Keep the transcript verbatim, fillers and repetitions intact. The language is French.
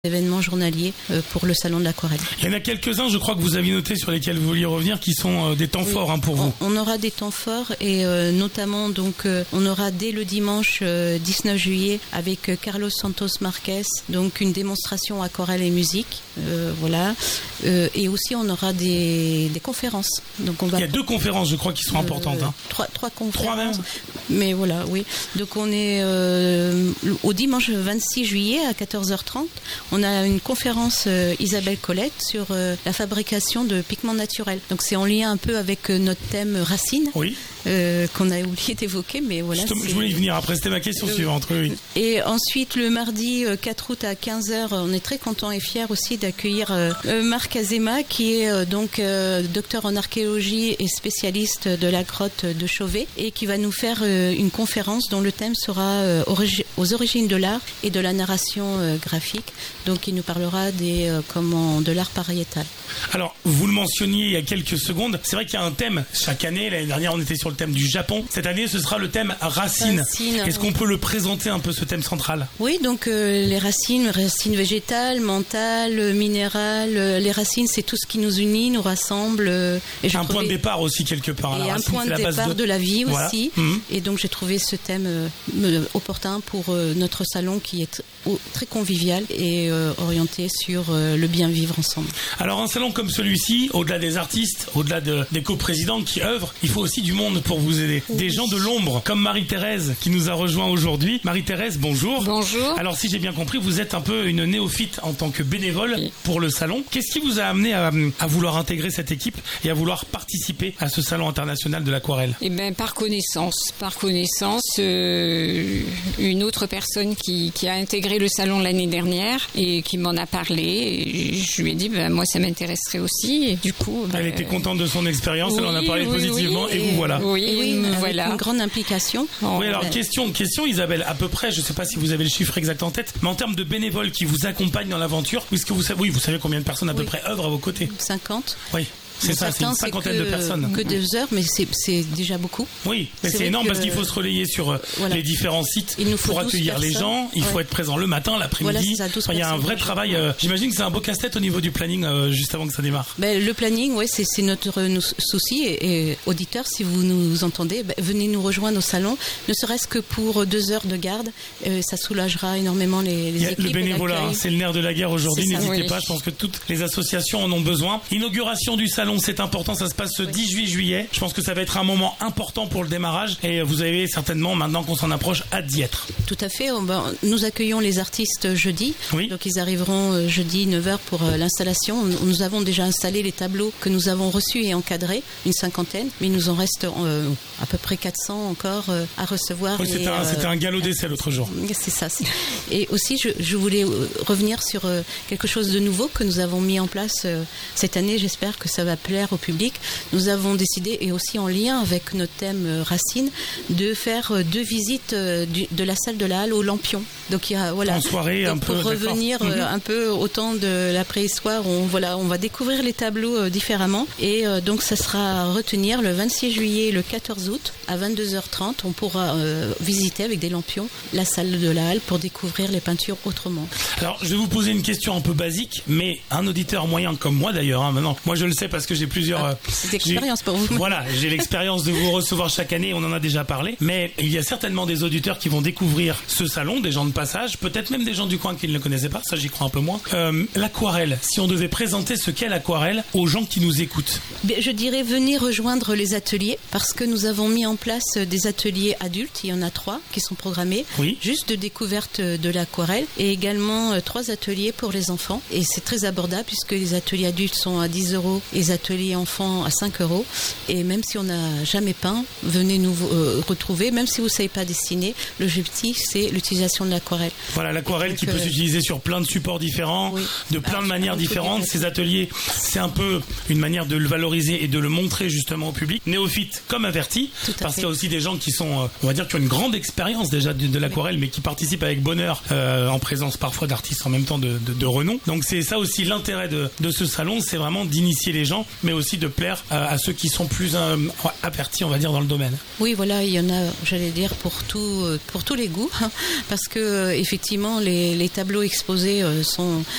événements journaliers euh, pour le salon de l'aquarelle. Il y en a quelques-uns, je crois que vous aviez noté, sur lesquels vous vouliez revenir, qui sont euh, des temps oui. forts hein, pour vous. On, on aura des temps forts et euh, notamment donc euh, on aura dès le dimanche euh, dix-neuf juillet avec euh, Carlos Santos Marquez, donc une démonstration aquarelle et musique, euh, voilà. Euh, et aussi on aura des, des conférences. Donc on va. Il y a deux conférences, je crois, qui sont euh, importantes. Hein. Trois, trois conférences. Trois même. Mais voilà, oui. Donc on est euh, au dimanche vingt-six juillet à quatorze heures trente. On a une conférence euh, Isabelle Colette sur euh, la fabrication de pigments naturels. Donc c'est en lien un peu avec euh, notre thème racine. Oui. Euh, qu'on a oublié d'évoquer, mais voilà. Je, je voulais y venir après, c'était ma question euh, suivante. Oui. Et ensuite, le mardi euh, quatre août à quinze heures, on est très content et fiers aussi d'accueillir euh, Marc Azema, qui est euh, donc euh, docteur en archéologie et spécialiste de la grotte de Chauvet, et qui va nous faire euh, une conférence dont le thème sera euh, origi- aux origines de l'art et de la narration euh, graphique. Donc, il nous parlera des, euh, comment, de l'art pariétal. Alors, vous le mentionniez il y a quelques secondes, c'est vrai qu'il y a un thème chaque année. L'année dernière, on était sur le thème du Japon. Cette année, ce sera le thème racines. Racine, Est-ce qu'on peut le présenter un peu, ce thème central ? Oui, donc euh, les racines, racines végétales, mentales, minérales. Euh, les racines, c'est tout ce qui nous unit, nous rassemble. Euh, et un trouvais... point de départ aussi, quelque part. Et la un racine, point de départ de... de la vie voilà. aussi. Mmh. Et donc, j'ai trouvé ce thème euh, opportun pour euh, notre salon qui est t- très convivial et euh, orienté sur euh, le bien vivre ensemble. Alors, un salon comme celui-ci, au-delà des artistes, au-delà de, des coprésidents qui œuvrent, il faut aussi du monde pour vous aider. Oui. Des gens de l'ombre, comme Marie-Thérèse qui nous a rejoint aujourd'hui. Marie-Thérèse, bonjour. Bonjour. Alors, si j'ai bien compris, vous êtes un peu une néophyte en tant que bénévole oui. pour le salon. Qu'est-ce qui vous a amené à, à vouloir intégrer cette équipe et à vouloir participer à ce salon international de l'aquarelle ? Eh bien, par connaissance. Par connaissance, euh, une autre personne qui, qui a intégré le salon l'année dernière et qui m'en a parlé. Et je lui ai dit, ben, moi, ça m'intéresserait aussi. Et du coup, ben, elle était contente de son expérience, oui, elle en a parlé oui, positivement oui, et, et vous voilà. Oui, et oui me voilà. Une grande implication. Oh, oui, alors, ben... question, question, Isabelle, à peu près, je ne sais pas si vous avez le chiffre exact en tête, mais en termes de bénévoles qui vous accompagnent dans l'aventure, est-ce que vous savez, oui, vous savez combien de personnes à oui. peu près œuvrent à vos côtés ? cinquante. Oui. C'est ça, c'est une cinquantaine que, de personnes. Que deux heures, mais c'est, c'est déjà beaucoup. Oui, mais c'est, c'est énorme parce qu'il faut se relayer sur voilà. les différents sites pour accueillir les gens. Il ouais. faut être présent le matin, l'après-midi. Voilà, enfin, il y a un vrai travail. Euh, j'imagine que c'est un beau casse-tête au niveau du planning euh, juste avant que ça démarre. Ben, le planning, ouais, c'est, c'est notre nous, souci. Et, et auditeurs, si vous nous entendez, ben, venez nous rejoindre au salon, ne serait-ce que pour deux heures de garde. Euh, ça soulagera énormément les, les équipes. Le bénévolat, hein, c'est le nerf de la guerre aujourd'hui. C'est N'hésitez ça, oui. pas. Je pense que toutes les associations en ont besoin. Inauguration du salon, c'est important. Ça se passe ce dix-huit juillet. Je pense que ça va être un moment important pour le démarrage et vous avez certainement, maintenant qu'on s'en approche, hâte d'y être. Tout à fait. Nous accueillons les artistes jeudi. Oui. Donc ils arriveront jeudi neuf heures pour l'installation. Nous avons déjà installé les tableaux que nous avons reçus et encadrés, une cinquantaine, mais il nous en reste euh, à peu près quatre cents encore euh, à recevoir. Oui, c'était, et, un, euh, c'était un galop d'essai l'autre jour. C'est ça. C'est... Et aussi, je, je voulais revenir sur euh, quelque chose de nouveau que nous avons mis en place euh, cette année. J'espère que ça va plaire au public. Nous avons décidé, et aussi en lien avec notre thème euh, racine, de faire euh, deux visites euh, du, de la salle de la Halle au Lampion. Donc il y a voilà. En soirée, donc, un pour peu. revenir euh, un peu au temps de la préhistoire, on voilà, on va découvrir les tableaux euh, différemment. Et euh, donc ça sera à retenir le vingt-six juillet et le quatorze août à vingt-deux heures trente. On pourra euh, visiter avec des lampions la salle de la Halle pour découvrir les peintures autrement. Alors je vais vous poser une question un peu basique, mais un auditeur moyen comme moi d'ailleurs, hein, maintenant, moi je le sais parce que j'ai plusieurs. Ah, c'est l'expérience pour vous. Voilà, j'ai l'expérience de vous recevoir chaque année, on en a déjà parlé, mais il y a certainement des auditeurs qui vont découvrir ce salon, des gens de passage, peut-être même des gens du coin qui ne le connaissaient pas, ça j'y crois un peu moins. Euh, l'aquarelle, si on devait présenter ce qu'est l'aquarelle aux gens qui nous écoutent. Je dirais venez rejoindre les ateliers, parce que nous avons mis en place des ateliers adultes, il y en a trois qui sont programmés, oui. juste de découverte de l'aquarelle, et également euh, trois ateliers pour les enfants, et c'est très abordable puisque les ateliers adultes sont à dix euros et les ateliers enfants à cinq euros. Et même si on n'a jamais peint, venez nous euh, retrouver. Même si vous ne savez pas dessiner, l'objectif, c'est l'utilisation de l'aquarelle. Voilà, l'aquarelle donc, qui euh... peut s'utiliser sur plein de supports différents, oui. de plein ah, de manières différentes. Ces ateliers, c'est un peu une manière de le valoriser et de le montrer justement au public. Néophyte comme averti, parce qu'il y a aussi des gens qui sont, on va dire, qui ont une grande expérience déjà de, de l'aquarelle, oui. mais qui participent avec bonheur, euh, en présence parfois d'artistes en même temps de, de, de renom. Donc c'est ça aussi l'intérêt de, de ce salon, c'est vraiment d'initier les gens gens, mais aussi de plaire à, à ceux qui sont plus euh, avertis, on va dire, dans le domaine. Oui, voilà, il y en a, j'allais dire, pour tout, pour tous les goûts, parce que effectivement, les, les tableaux exposés sont